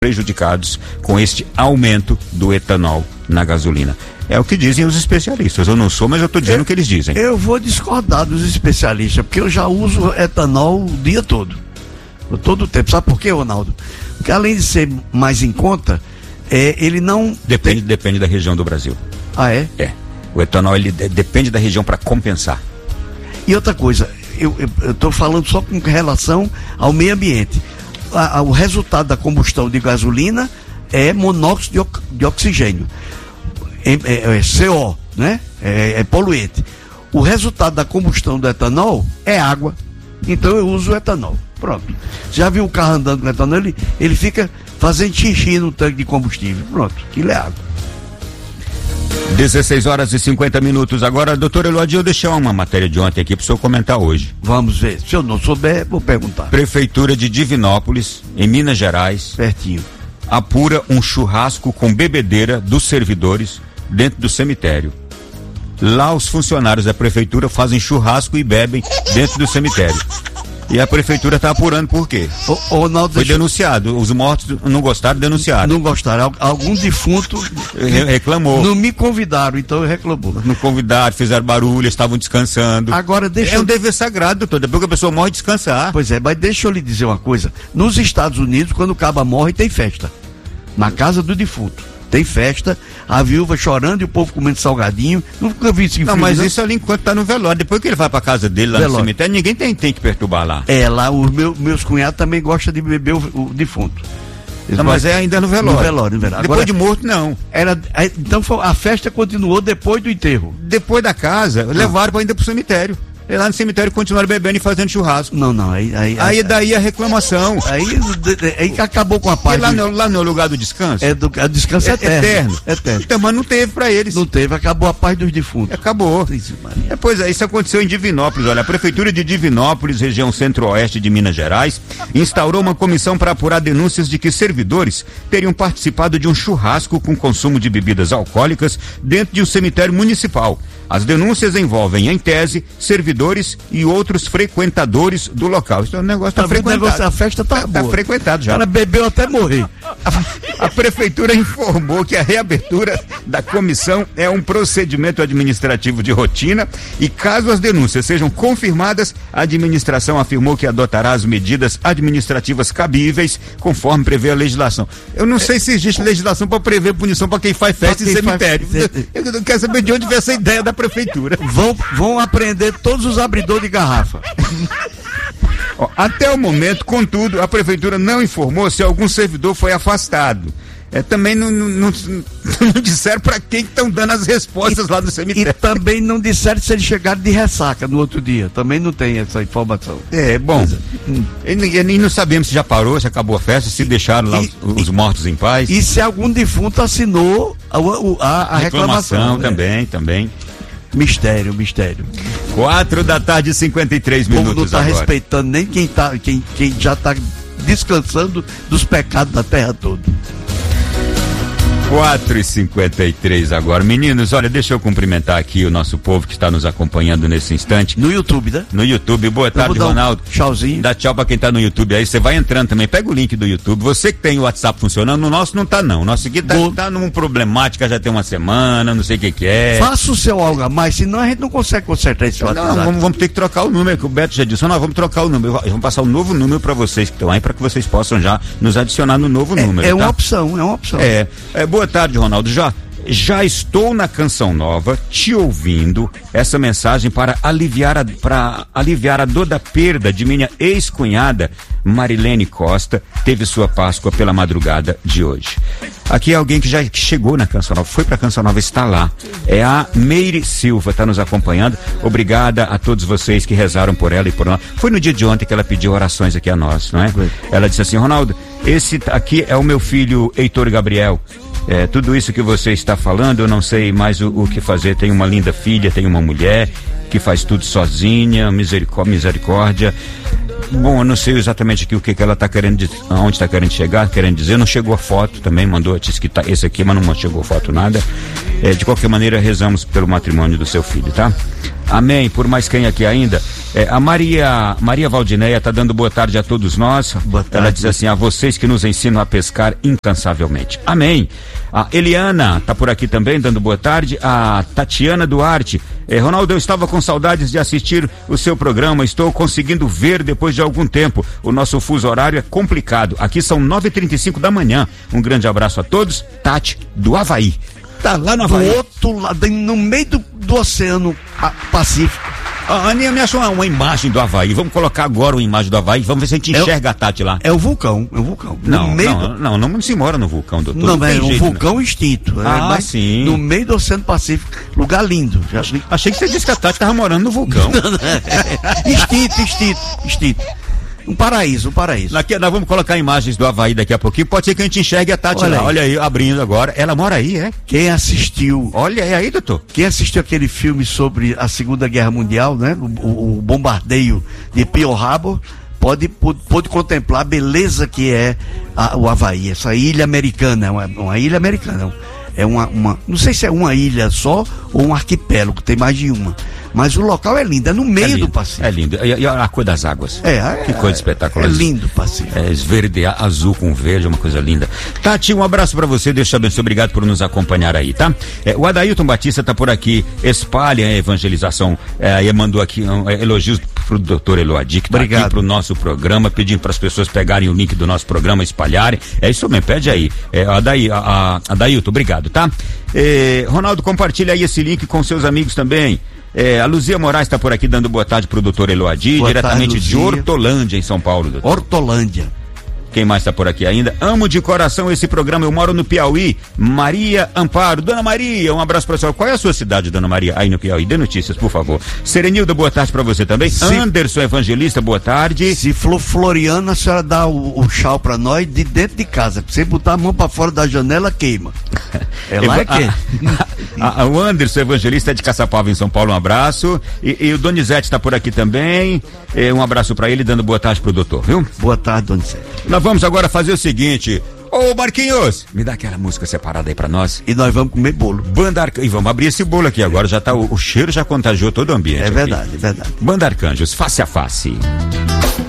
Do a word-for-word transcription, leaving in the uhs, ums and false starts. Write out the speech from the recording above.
prejudicados com este aumento do etanol na gasolina. É o que dizem os especialistas. Eu não sou, mas eu estou dizendo eu, o que eles dizem. Eu vou discordar dos especialistas, porque eu já uso etanol o dia todo. Todo o tempo. Sabe por quê, Ronaldo? Porque além de ser mais em conta, é, ele não... Depende, tem... depende da região do Brasil. Ah, é? É. O etanol, ele de, depende da região para compensar. E outra coisa, eu estou falando só com relação ao meio ambiente. A, a, o resultado da combustão de gasolina é monóxido de, de oxigênio. É, é, é C O, né? É, é poluente. O resultado da combustão do etanol é água. Então eu uso o etanol. Pronto. Você já viu o carro andando com etanol? Ele, ele fica fazendo xixi no tanque de combustível. Pronto, aquilo é água. dezesseis horas e cinquenta minutos. Agora, doutor Eloadio, eu deixei uma matéria de ontem aqui para o senhor comentar hoje. Vamos ver. Se eu não souber, vou perguntar. Prefeitura de Divinópolis, em Minas Gerais. Pertinho. Apura um churrasco com bebedeira dos servidores dentro do cemitério. Lá os funcionários da prefeitura fazem churrasco e bebem dentro do cemitério. E a prefeitura está apurando por quê? O, o Ronaldo, Foi denunciado. Os mortos não gostaram, denunciaram. Não gostaram. Algum defunto reclamou. Não me convidaram, então reclamou. Não convidaram, fizeram barulho, estavam descansando. Agora deixa É um eu... dever sagrado, doutor. Depois que a pessoa morre, descansar. Pois é, mas deixa eu lhe dizer uma coisa. Nos Estados Unidos, quando o caba morre, tem festa. Na casa do defunto. Tem festa, a viúva chorando e o povo comendo salgadinho. Nunca vi isso em Não, filme, mas não? Isso ali enquanto tá no velório. Depois que ele vai pra casa dele lá velório. No cemitério, ninguém tem, tem que perturbar lá. É, lá os meu, meus cunhados também gostam de beber o, o defunto. Eles não, mas é ainda no velório. No velório, no velório. Depois Agora, de morto, não. Era, então a festa continuou depois do enterro. Depois da casa, não. Levaram ainda pro cemitério. E lá no cemitério continuaram bebendo e fazendo churrasco. Não, não, aí... Aí, aí, aí daí a reclamação. Aí, aí acabou com a paz. E lá no, lá no lugar do descanso? É, do, é descanso é, eterno. Eterno. eterno. Então, mas não teve pra eles. Não teve, acabou a paz dos defuntos. Acabou. É, pois é, isso aconteceu em Divinópolis. Olha, a Prefeitura de Divinópolis, região centro-oeste de Minas Gerais, instaurou uma comissão para apurar denúncias de que servidores teriam participado de um churrasco com consumo de bebidas alcoólicas dentro de um cemitério municipal. As denúncias envolvem, em tese, servidores e outros frequentadores do local. Isso é um negócio tá, tá frequentado. Negócio, a festa tá, tá, boa. Tá frequentado já. Ela bebeu até morrer. A, a prefeitura informou que a reabertura da comissão é um procedimento administrativo de rotina e, caso as denúncias sejam confirmadas, a administração afirmou que adotará as medidas administrativas cabíveis conforme prevê a legislação. Eu não é, sei se existe legislação para prever punição para quem faz festa em cemitério. Faz... Eu não quero saber de onde veio essa ideia da prefeitura. Vão, vão aprender todos os abridores de garrafa. Ó, até o momento, contudo, a prefeitura não informou se algum servidor foi afastado. É, também não, não, não, não disseram para quem estão dando as respostas e, lá do cemitério. E também não disseram se eles chegaram de ressaca no outro dia. Também não tem essa informação. É, bom. Hum. E, e não sabemos se já parou, se acabou a festa, se e, deixaram lá e, os, os mortos em paz. E se algum defunto assinou a, a, a reclamação. reclamação também, é. também. Mistério, mistério. Quatro da tarde, cinquenta e três minutos. Não está agora. respeitando nem quem, tá, quem, quem já está descansando dos pecados da terra toda. quatro e cinquenta e três agora. Meninos, olha, deixa eu cumprimentar aqui o nosso povo que está nos acompanhando nesse instante. No YouTube, né? No YouTube. Boa tarde, Ronaldo. Um tchauzinho. Dá tchau pra quem tá no YouTube aí. Você vai entrando também. Pega o link do YouTube. Você que tem o WhatsApp funcionando, no nosso não tá não. O nosso aqui tá, tá numa problemática já tem uma semana, não sei o que que é. Faça o seu algo a mais, senão a gente não consegue consertar esse WhatsApp. Não, vamos, vamos ter que trocar o número, que o Beto já disse. Nós vamos trocar o número. Vamos passar um novo número pra vocês que estão aí, pra que vocês possam já nos adicionar no novo é, número. É tá? uma opção, é uma opção. É, é. Boa tarde, Ronaldo. Já Já estou na Canção Nova, te ouvindo, essa mensagem para aliviar a, para aliviar a dor da perda de minha ex-cunhada, Marilene Costa, teve sua Páscoa pela madrugada de hoje. Aqui é alguém que já chegou na Canção Nova, foi para a Canção Nova, está lá. É a Meire Silva, está nos acompanhando. Obrigada a todos vocês que rezaram por ela e por nós. Foi no dia de ontem que ela pediu orações aqui a nós, não é? Ela disse assim: Ronaldo, esse aqui é o meu filho Heitor Gabriel. É, tudo isso que você está falando, eu não sei mais o, o que fazer. Tem uma linda filha, tem uma mulher que faz tudo sozinha, misericórdia. misericórdia. Bom, eu não sei exatamente aqui o que, que ela está querendo, aonde está querendo chegar, querendo dizer. Não chegou a foto também, mandou, disse que tá esse aqui, mas não chegou a foto nada. É, de qualquer maneira, rezamos pelo matrimônio do seu filho, tá? Amém. Por mais quem aqui ainda? É, a Maria, Maria Valdineia está dando boa tarde a todos nós. Boa tarde. Ela diz assim, a vocês que nos ensinam a pescar incansavelmente. Amém. A Eliana está por aqui também, dando boa tarde. A Tatiana Duarte. É, Ronaldo, eu estava com saudades de assistir o seu programa. Estou conseguindo ver depois de algum tempo. O nosso fuso horário é complicado. Aqui são nove e trinta e cinco da manhã. Um grande abraço a todos. Tati, do Havaí. Tá lá no Havaí. Do outro lado, no meio do, do Oceano Pacífico. A Aninha me achou uma, uma imagem do Havaí. Vamos colocar agora uma imagem do Havaí. Vamos ver se a gente enxerga é o, a Tati lá. É o vulcão, é o vulcão. Não, no meio não, do... não, não, não se mora no vulcão, doutor. Não, não é um jeito, vulcão né? extinto. Ah, é, sim. No meio do Oceano Pacífico. Lugar lindo. Já... Achei que você disse que a Tati estava morando no vulcão. extinto, extinto, extinto. Um paraíso, um paraíso. Aqui, nós vamos colocar imagens do Havaí daqui a pouquinho. Pode ser que a gente enxergue a Tati olha lá. Aí. Olha aí, abrindo agora. Ela mora aí, é? Quem assistiu. Olha é aí, doutor. Quem assistiu aquele filme sobre a Segunda Guerra Mundial, né? O, o, o bombardeio de Pearl Harbor, pode, pode, pode contemplar a beleza que é a, o Havaí. Essa ilha americana, uma, uma ilha americana. É uma, uma. Não sei se é uma ilha só ou um arquipélago, tem mais de uma. Mas o local é lindo, é no meio é lindo, do Pacífico. É lindo. E, e a cor das águas. É, é que coisa espetacular. É lindo o Pacífico. É verde, azul com verde, uma coisa linda. Tati, um abraço pra você, Deus te abençoe, obrigado por nos acompanhar aí, tá? É, o Adailton Batista tá por aqui, espalha a evangelização, é, e mandou aqui um, é, elogios pro doutor Eloadi, que tá obrigado. Aqui pro nosso programa, pedindo para as pessoas pegarem o link do nosso programa, espalharem. É isso mesmo, pede aí. É, Adaí, a, a, Adailton, obrigado, tá? É, Ronaldo, compartilha aí esse link com seus amigos também. É, a Luzia Moraes está por aqui dando boa tarde pro doutor Eloadi, boa diretamente tarde, de Hortolândia, em São Paulo, doutor. Hortolândia. Quem mais está por aqui ainda? Amo de coração esse programa, eu moro no Piauí. Maria Amparo. Dona Maria, um abraço para a senhora. Qual é a sua cidade, Dona Maria? Aí no Piauí. Dê notícias, por favor. Serenilda, boa tarde para você também. Se... Anderson Evangelista, boa tarde. Se for Floriana, a senhora dá o, o tchau para nós de dentro de casa. Se você botar a mão para fora da janela, queima. É lá que a, a, o Anderson Evangelista é de Caçapava, em São Paulo, um abraço. E, e o Donizete está por aqui também. É, um abraço para ele, dando boa tarde pro doutor, viu? Boa tarde, Donizete. Nós vamos agora fazer o seguinte. Ô Marquinhos, me dá aquela música separada aí pra nós. E nós vamos comer bolo. Banda Arcanjos. E vamos abrir esse bolo aqui agora, já tá, o, o cheiro já contagiou todo o ambiente. É verdade, aqui. É verdade. Banda Arcanjos, face a face.